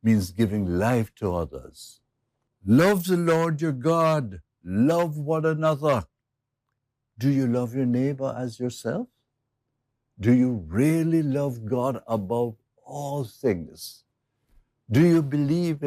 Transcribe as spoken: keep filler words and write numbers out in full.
means giving life to others. Love the Lord your God. Love one another. Do you love your neighbor as yourself? Do you really love God above all things? Do you believe